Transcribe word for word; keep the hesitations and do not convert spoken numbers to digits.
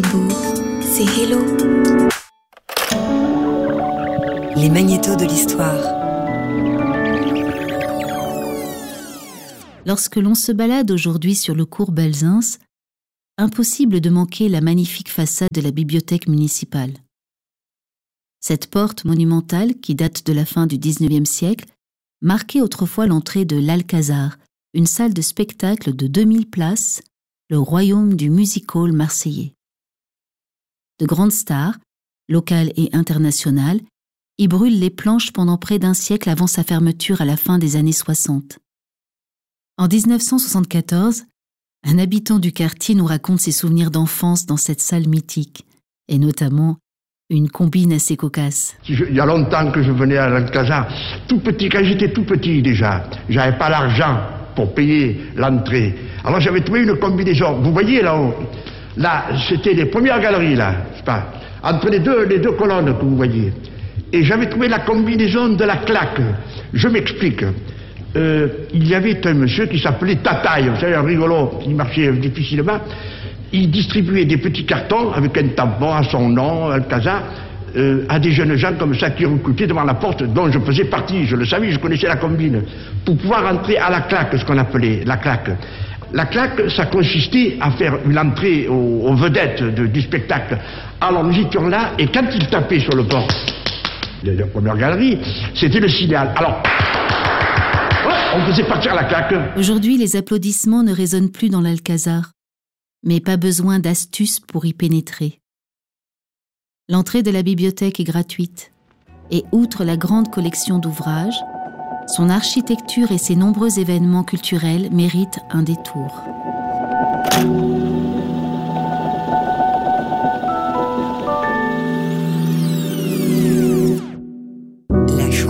C'est Hello. Les magnétos de l'histoire. Lorsque l'on se balade aujourd'hui sur le cours Belzunce, impossible de manquer la magnifique façade de la bibliothèque municipale. Cette porte monumentale, qui date de la fin du dix-neuvième siècle, marquait autrefois l'entrée de l'Alcazar, une salle de spectacle de deux mille places, le royaume du music-hall marseillais. De grandes stars, locales et internationales, y brûlent les planches pendant près d'un siècle avant sa fermeture à la fin des années soixante. En dix-neuf cent soixante-quatorze, un habitant du quartier nous raconte ses souvenirs d'enfance dans cette salle mythique, et notamment une combine assez cocasse. Il y a longtemps que je venais à l'Alcazar, tout petit, quand j'étais tout petit déjà, j'avais pas l'argent pour payer l'entrée. Alors j'avais trouvé une combinaison, vous voyez là-haut, là, c'était les premières galeries là, je sais pas, entre les deux, les deux colonnes que vous voyez. Et j'avais trouvé la combinaison de la claque. Je m'explique. Euh, il y avait un monsieur qui s'appelait Tataille, vous savez, un rigolo, il marchait difficilement. Il distribuait des petits cartons avec un tampon à son nom, Alcazar, euh, à des jeunes gens comme ça qui recrutaient devant la porte dont je faisais partie. Je le savais, je connaissais la combine. Pour pouvoir entrer à la claque, ce qu'on appelait la claque. La claque, ça consistait à faire une entrée aux, aux vedettes de, du spectacle. Alors nous étions là, et quand il tapait sur le port, la première galerie, c'était le signal. Alors, on faisait partir la claque. Aujourd'hui, les applaudissements ne résonnent plus dans l'Alcazar, mais pas besoin d'astuces pour y pénétrer. L'entrée de la bibliothèque est gratuite, et outre la grande collection d'ouvrages, son architecture et ses nombreux événements culturels méritent un détour.